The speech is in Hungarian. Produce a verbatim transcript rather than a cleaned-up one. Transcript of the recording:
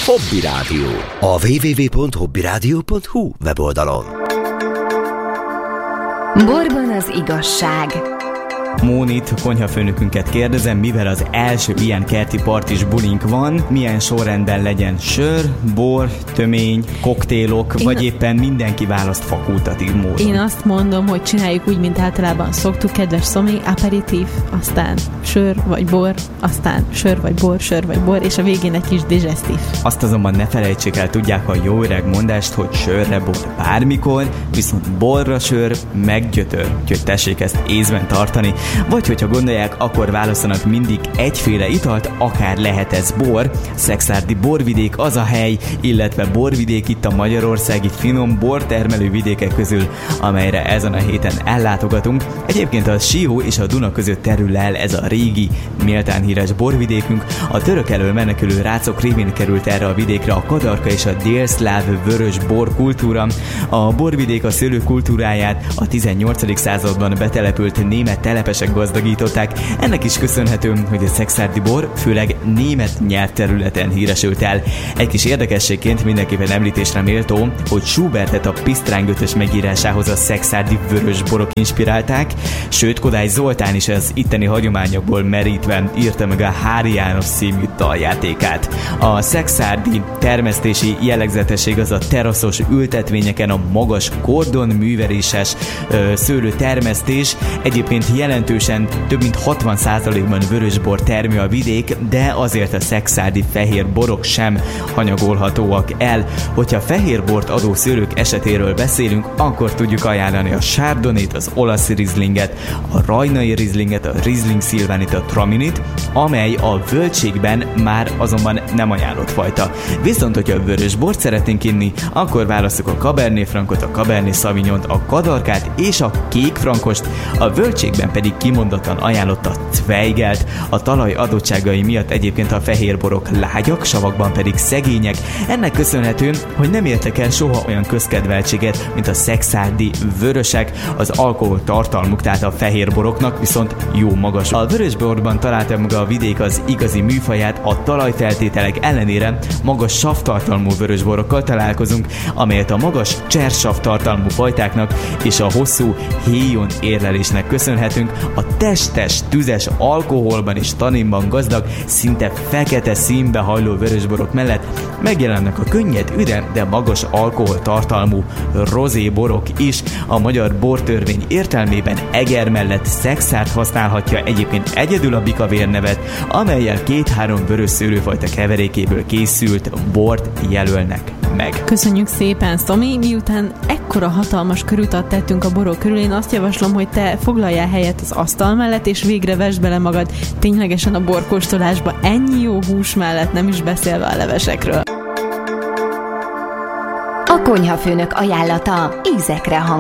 Hobby Rádió. A double-u double-u double-u pont hobbyradio pont hu weboldalon. Borban az igazság. Mónit, konyhafőnökünket kérdezem, mivel az első ilyen kerti partis bulink van, milyen sorrendben legyen sör, bor, tömény, koktélok, én vagy éppen mindenki választ fakultatív módon. Én azt mondom, hogy csináljuk úgy, mint általában szoktuk, kedves Szomi, aperitív, aztán sör vagy bor, aztán sör vagy bor, sör vagy bor, és a végén egy kis digestív. Azt azonban ne felejtsék el, tudják a jó öreg mondást, hogy sörre bor bármikor, viszont borra sör meggyötör, úgyhogy tessék ezt észben tartani. Vagy hogyha gondolják, akkor válaszolnak mindig egyféle italt, akár lehet ez bor. Szekszárdi borvidék az a hely, illetve borvidék itt a magyarországi finom bortermelő vidékek közül, amelyre ezen a héten ellátogatunk. Egyébként a Sió és a Duna között terül el ez a régi, méltán híres borvidékünk. A török elől menekülő rácok révén került erre a vidékre a kadarka és a délszláv vörös bor kultúra. A borvidék a szőlő kultúráját a tizennyolcadik században betelepült német telepesek gazdagították. Ennek is köszönhető, hogy a szekszárdi bor főleg német nyelvterületen híresült el. Egy kis érdekességként mindenképpen említésre méltó, hogy Schubertet a Pisztráng ötös megírásához a szekszárdi vörös borok inspirálták, sőt Kodály Zoltán is az itteni hagyományokból merítve írta meg a Hári János című daljátékát. A szekszárdi termesztési jellegzetesség az a teraszos ültetvényeken a magas kordon műveréses szőlő termesztés. Egyébként jelentősen több mint hatvan százalékban vörösbor termő a vidék, de azért a szekszárdi fehér borok sem hanyagolhatóak el. Hogyha fehér bort adó szőlők esetéről beszélünk, akkor tudjuk ajánlani a Chardonnayt, az olasz Rieslinget, a rajnai Rieslinget, a Riesling Szilvánit, a Traminit, amely a völgységben már azonban nem ajánlott fajta. Viszont, hogyha vörös bort szeretnénk inni, akkor válasszuk a Cabernet Francot, a Cabernet Sauvignont, a kadarkát és a kék frankost, a völgységben pedig kimondottan ajánlott a Zweigelt. A talaj adottságai miatt egyébként a fehérborok lágyak, savakban pedig szegények. Ennek köszönhető, hogy nem értek el soha olyan közkedveltséget, mint a szekszárdi vörösek. Az alkohol tartalmuk, tehát a fehérboroknak viszont jó magas. A vörösborban találta meg a vidék az igazi műfaját, a talajfeltételek ellenére magas savtartalmú vörösborokkal találkozunk, amelyet a magas csersav tartalmú fajtáknak és a hosszú héjon érlelésnek köszönhetünk. A testes, tüzes alkoholban és taninban gazdag, szinte fekete színbe hajló vörösborok mellett megjelennek a könnyed, üde, de magas alkoholtartalmú rozéborok is. A magyar bortörvény értelmében Eger mellett Szekszárt használhatja egyébként egyedül a bikavér nevet, amellyel két-három vörös szőlőfajta keverékéből készült bort jelölnek meg. Köszönjük szépen, Szomi! Miután ekkora hatalmas körütat tettünk a borok körül, én azt javaslom, hogy te foglaljál helyet az asztal mellett, és végre vesd bele magad ténylegesen a borkóstolásba, ennyi jó hús mellett, nem is beszélve a levesekről. A konyhafőnök ajánlata ízekre hang.